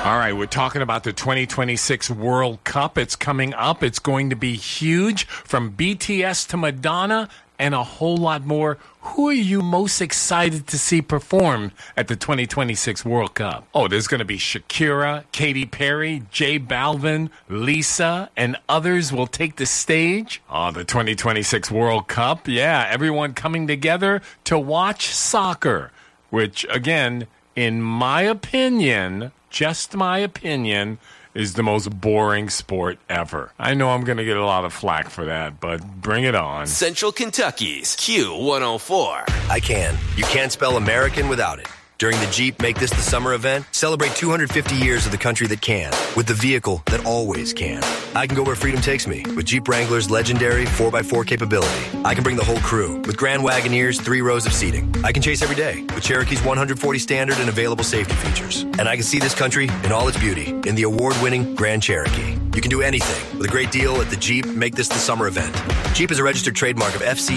All right, we're talking about the 2026 World Cup. It's coming up. It's going to be huge, from BTS to Madonna and a whole lot more. Who are you most excited to see perform at the 2026 World Cup? Oh, there's going to be Shakira, Katy Perry, J Balvin, Lisa, and others will take the stage. Oh, the 2026 World Cup. Yeah, everyone coming together to watch soccer, which, again, in my opinion, just my opinion, is the most boring sport ever. I know I'm going to get a lot of flack for that, but bring it on. Central Kentucky's Q104. I can. You can't spell American without it. During the Jeep Make This the Summer event, celebrate 250 years of the country that can, with the vehicle that always can. I can go where freedom takes me, with Jeep Wrangler's legendary 4x4 capability. I can bring the whole crew, with Grand Wagoneer's 3 rows of seating. I can chase every day, with Cherokee's 140 standard and available safety features. And I can see this country in all its beauty, in the award-winning Grand Cherokee. You can do anything, with a great deal at the Jeep Make This the Summer event. Jeep is a registered trademark of FC